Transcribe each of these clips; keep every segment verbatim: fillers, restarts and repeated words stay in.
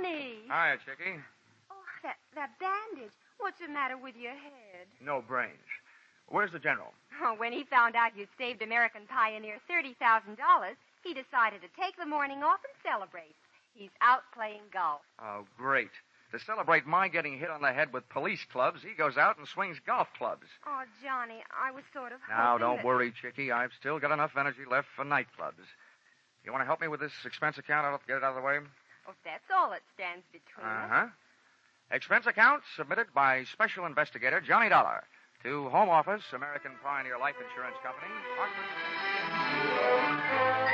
Johnny! Hiya, Chickie. Oh, that, that bandage. What's the matter with your head? No brains. Where's the general? Oh, when he found out you saved American Pioneer thirty thousand dollars, he decided to take the morning off and celebrate. He's out playing golf. Oh, great. To celebrate my getting hit on the head with police clubs, he goes out and swings golf clubs. Oh, Johnny, I was sort of Now, hoping don't that... worry, Chickie. I've still got enough energy left for nightclubs. You want to help me with this expense account? I'll get it out of the way. Oh, that's all that stands between us. Uh-huh. Expense account submitted by Special Investigator Johnny Dollar to Home Office, American Pioneer Life Insurance Company, Hartford.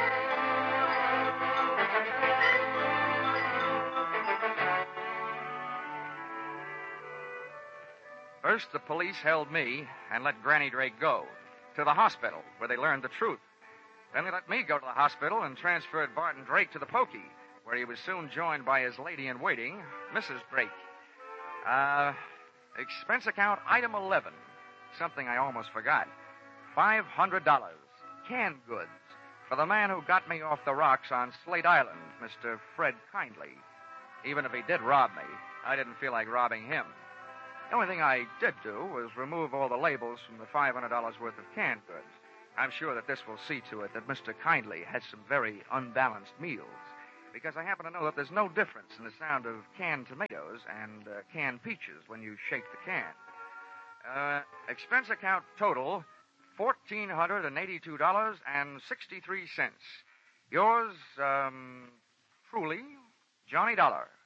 First, the police held me and let Granny Drake go to the hospital, where they learned the truth. Then they let me go to the hospital and transferred Barton Drake to the pokey, where he was soon joined by his lady-in-waiting, Missus Drake. Uh, expense account item eleven. Something I almost forgot. five hundred dollars. Canned goods. For the man who got me off the rocks on Slate Island, Mister Fred Kindly. Even if he did rob me, I didn't feel like robbing him. The only thing I did do was remove all the labels from the five hundred dollars worth of canned goods. I'm sure that this will see to it that Mister Kindly has some very unbalanced meals, because I happen to know that there's no difference in the sound of canned tomatoes and uh, canned peaches when you shake the can. Uh, expense account total, one thousand four hundred eighty-two dollars and sixty-three cents. Yours, um, truly, Johnny Dollar.